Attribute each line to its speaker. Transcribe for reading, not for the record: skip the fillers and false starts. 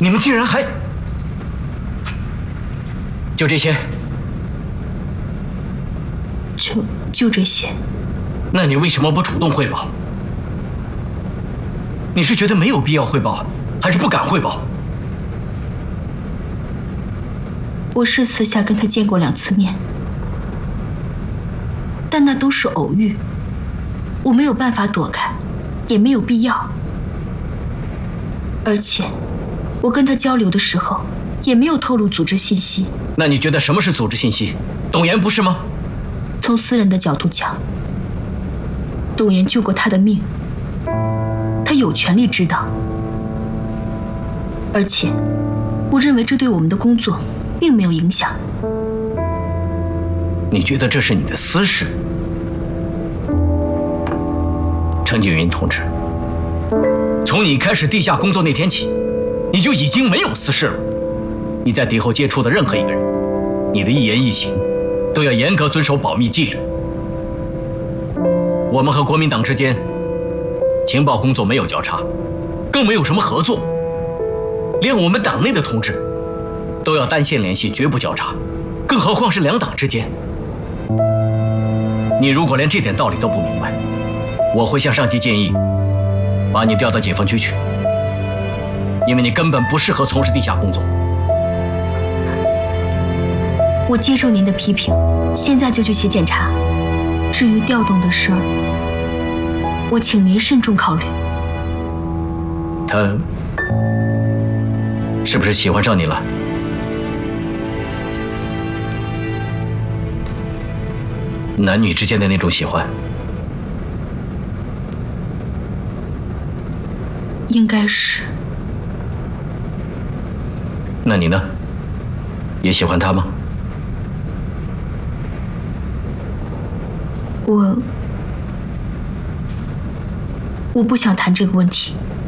Speaker 1: 你们竟然还……就这些？
Speaker 2: 就这些。
Speaker 1: 那你为什么不主动汇报？你是觉得没有必要汇报，还是不敢汇报？
Speaker 2: 我是私下跟他见过2次面，但那都是偶遇，我没有办法躲开，也没有必要。而且，我跟他交流的时候，也没有透露组织信息。
Speaker 1: 那你觉得什么是组织信息？董岩不是吗？
Speaker 2: 从私人的角度讲，董岩救过他的命，他有权利知道。而且，我认为这对我们的工作并没有影响。
Speaker 1: 你觉得这是你的私事？程景云同志，从你开始地下工作那天起，你就已经没有私事了。你在敌后接触的任何一个人，你的一言一行都要严格遵守保密纪律。我们和国民党之间情报工作没有交叉，更没有什么合作，连我们党内的同志都要单线联系，绝不交叉，更何况是两党之间。你如果连这点道理都不明白，我会向上级建议，把你调到解放区去，因为你根本不适合从事地下工作。
Speaker 2: 我接受您的批评，现在就去写检查。至于调动的事儿，我请您慎重考虑。
Speaker 1: 他是不是喜欢上你了？男女之间的那种喜欢？
Speaker 2: 应该是。
Speaker 1: 那你呢？也喜欢他吗？
Speaker 2: 我不想谈这个问题。